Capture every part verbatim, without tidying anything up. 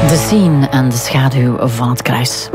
De scene en de schaduw van het kruis.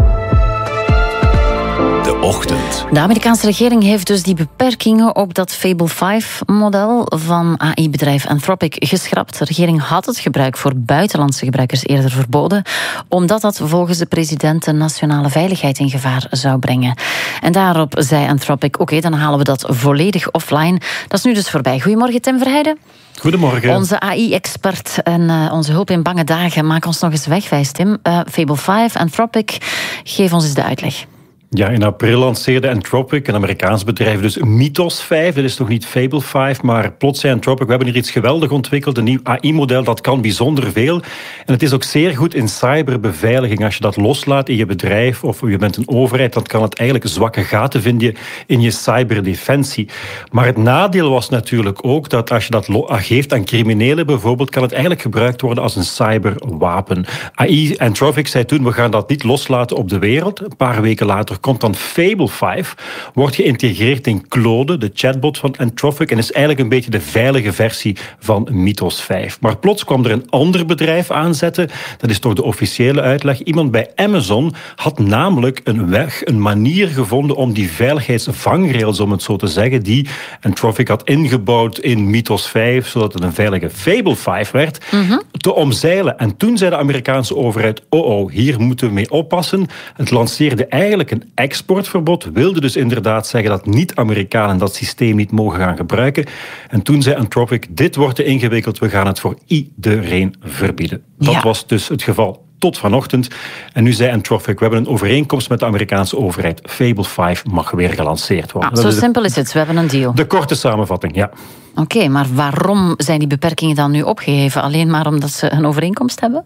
De ochtend. De Amerikaanse regering heeft dus die beperkingen op dat Fable vijf-model van A I-bedrijf Anthropic geschrapt. De regering had het gebruik voor buitenlandse gebruikers eerder verboden, omdat dat volgens de president de nationale veiligheid in gevaar zou brengen. En daarop zei Anthropic, oké, okay, dan halen we dat volledig offline. Dat is nu dus voorbij. Goedemorgen, Tim Verheijden. Goedemorgen. Onze A I-expert en uh, onze hulp in bange dagen. Maak ons nog eens wegwijs, Tim. Uh, Fable vijf, Anthropic, geef ons eens de uitleg. Ja, in april lanceerde Anthropic, een Amerikaans bedrijf, dus Mythos vijf. Dat is nog niet Fable vijf, maar plots zei Anthropic, we hebben hier iets geweldig ontwikkeld, een nieuw A I-model, dat kan bijzonder veel. En het is ook zeer goed in cyberbeveiliging. Als je dat loslaat in je bedrijf of je bent een overheid, dan kan het eigenlijk zwakke gaten vinden in je cyberdefensie. Maar het nadeel was natuurlijk ook dat als je dat geeft aan criminelen bijvoorbeeld, kan het eigenlijk gebruikt worden als een cyberwapen. A I, Anthropic zei toen, we gaan dat niet loslaten op de wereld. Een paar weken later komt dan Fable vijf, wordt geïntegreerd in Claude, de chatbot van Anthropic, en is eigenlijk een beetje de veilige versie van Mythos vijf. Maar plots kwam er een ander bedrijf aanzetten, dat is toch de officiële uitleg. Iemand bij Amazon had namelijk een weg, een manier gevonden om die veiligheidsvangrails, om het zo te zeggen, die Anthropic had ingebouwd in Mythos vijf, zodat het een veilige Fable vijf werd, mm-hmm. te omzeilen. En toen zei de Amerikaanse overheid, oh oh, hier moeten we mee oppassen. Het lanceerde eigenlijk een exportverbod, wilde dus inderdaad zeggen dat niet-Amerikanen dat systeem niet mogen gaan gebruiken. En toen zei Anthropic, dit wordt te ingewikkeld, we gaan het voor iedereen verbieden. Dat ja. was dus het geval tot vanochtend. En nu zei Anthropic, we hebben een overeenkomst met de Amerikaanse overheid. Fable vijf mag weer gelanceerd worden. Ah, zo simpel is het, we hebben een deal. De korte samenvatting, ja. Oké, okay, maar waarom zijn die beperkingen dan nu opgeheven? Alleen maar omdat ze een overeenkomst hebben?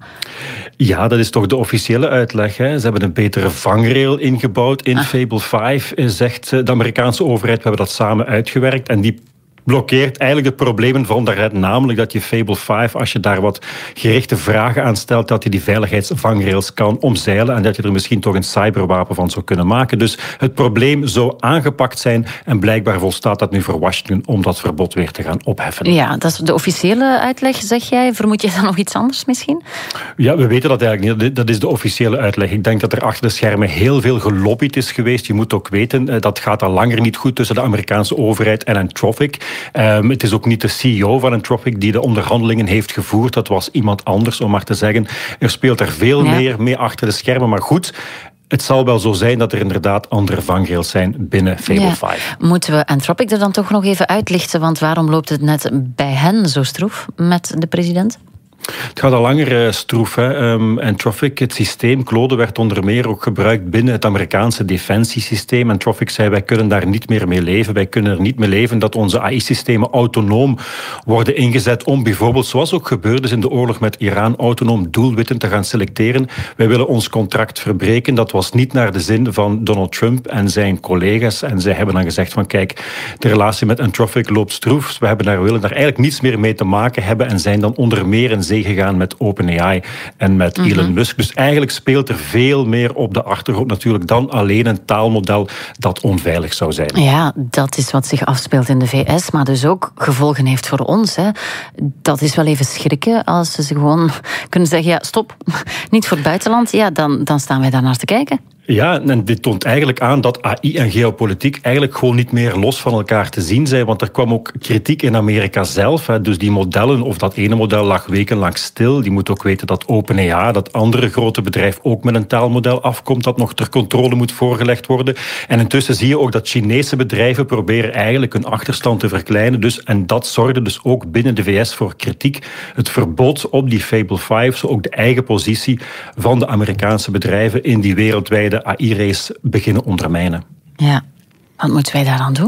Ja, dat is toch de officiële uitleg. Hè. Ze hebben een betere vangrail ingebouwd in ah. Fable vijf, zegt de Amerikaanse overheid. We hebben dat samen uitgewerkt en die blokkeert eigenlijk de problemen van daaruit, namelijk dat je Fable vijf, als je daar wat gerichte vragen aan stelt, dat je die veiligheidsvangrails kan omzeilen en dat je er misschien toch een cyberwapen van zou kunnen maken. Dus het probleem zou aangepakt zijn en blijkbaar volstaat dat nu voor Washington om dat verbod weer te gaan opheffen. Ja, dat is de officiële uitleg, zeg jij. Vermoed je dan nog iets anders misschien? Ja, we weten dat eigenlijk niet. Dat is de officiële uitleg. Ik denk dat er achter de schermen heel veel gelobbyd is geweest. Je moet ook weten, dat gaat al langer niet goed tussen de Amerikaanse overheid en Anthropic. Um, het is ook niet de C E O van Anthropic die de onderhandelingen heeft gevoerd. Dat was iemand anders, om maar te zeggen. Er speelt er veel ja. meer mee achter de schermen. Maar goed, het zal wel zo zijn dat er inderdaad andere vangrails zijn binnen Fable ja. vijf. Moeten we Anthropic er dan toch nog even uitlichten? Want waarom loopt het net bij hen zo stroef met de president? Het gaat al langer uh, stroef. Hè. Um, Anthropic, het systeem, Claude, werd onder meer ook gebruikt binnen het Amerikaanse defensiesysteem. Anthropic zei, wij kunnen daar niet meer mee leven. Wij kunnen er niet mee leven dat onze A I-systemen autonoom worden ingezet om bijvoorbeeld, zoals ook gebeurd is in de oorlog met Iran, autonoom doelwitten te gaan selecteren. Wij willen ons contract verbreken. Dat was niet naar de zin van Donald Trump en zijn collega's. En zij hebben dan gezegd van, kijk, de relatie met Anthropic loopt stroef. We hebben daar, willen daar eigenlijk niets meer mee te maken hebben en zijn dan onder meer een gegaan met OpenAI en met mm-hmm. Elon Musk. Dus eigenlijk speelt er veel meer op de achtergrond natuurlijk dan alleen een taalmodel dat onveilig zou zijn. Ja, dat is wat zich afspeelt in de V S, maar dus ook gevolgen heeft voor ons. Hè. Dat is wel even schrikken als ze gewoon kunnen zeggen, ja, stop, niet voor het buitenland. Ja, dan, dan staan wij daar naar te kijken. Ja, en dit toont eigenlijk aan dat A I en geopolitiek eigenlijk gewoon niet meer los van elkaar te zien zijn. Want er kwam ook kritiek in Amerika zelf. Hè. Dus die modellen, of dat ene model lag wekenlang stil. Die moet ook weten dat OpenAI, dat andere grote bedrijf, ook met een taalmodel afkomt dat nog ter controle moet voorgelegd worden. En intussen zie je ook dat Chinese bedrijven proberen eigenlijk hun achterstand te verkleinen. Dus, en dat zorgde dus ook binnen de V S voor kritiek. Het verbod op die Fable vijf, zo ook de eigen positie van de Amerikaanse bedrijven in die wereldwijde A I-race beginnen ondermijnen. Ja, wat moeten wij daaraan doen?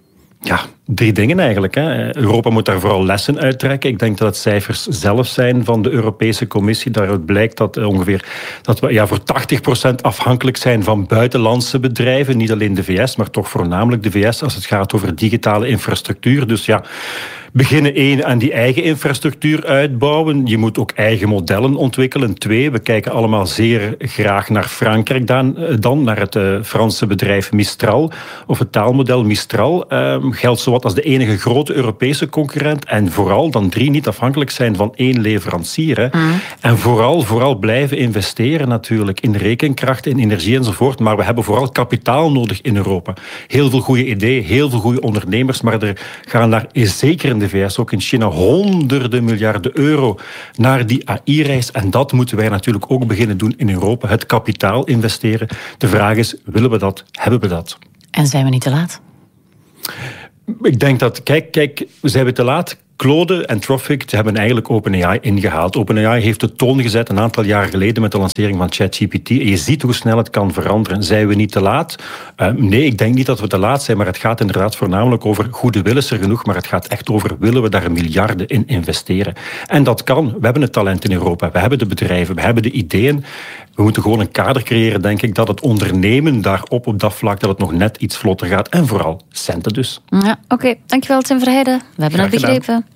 Ja, drie dingen eigenlijk. Hè. Europa moet daar vooral lessen uittrekken. Ik denk dat het cijfers zelf zijn van de Europese Commissie. Daaruit blijkt dat ongeveer dat we ja, voor tachtig procent afhankelijk zijn van buitenlandse bedrijven. Niet alleen de V S, maar toch voornamelijk de V S als het gaat over digitale infrastructuur. Dus ja, beginnen één aan die eigen infrastructuur uitbouwen. Je moet ook eigen modellen ontwikkelen. Twee, we kijken allemaal zeer graag naar Frankrijk dan, dan naar het uh, Franse bedrijf Mistral of het taalmodel Mistral. Uh, geldt zowat zowat als de enige grote Europese concurrent. En vooral dan drie, niet afhankelijk zijn van één leverancier. Hè. Mm. En vooral, vooral blijven investeren natuurlijk in rekenkracht, in energie enzovoort. Maar we hebben vooral kapitaal nodig in Europa. Heel veel goede ideeën, heel veel goede ondernemers. Maar er gaan daar, zeker in de V S, ook in China, honderden miljarden euro naar die A I-reis. En dat moeten wij natuurlijk ook beginnen doen in Europa. Het kapitaal investeren. De vraag is, willen we dat? Hebben we dat? En zijn we niet te laat? Ik denk dat, kijk, kijk, zijn we te laat? Claude en Anthropic hebben eigenlijk OpenAI ingehaald. OpenAI heeft de toon gezet een aantal jaar geleden met de lancering van ChatGPT. En je ziet hoe snel het kan veranderen. Zijn we niet te laat? Uh, nee, ik denk niet dat we te laat zijn, maar het gaat inderdaad voornamelijk over goede wil is er genoeg, maar het gaat echt over willen we daar miljarden in investeren. En dat kan. We hebben het talent in Europa. We hebben de bedrijven. We hebben de ideeën. We moeten gewoon een kader creëren, denk ik, dat het ondernemen daarop op dat vlak, dat het nog net iets vlotter gaat. En vooral centen dus. Ja, oké. Okay. Dankjewel, Tim Verheijden. We hebben het begrepen.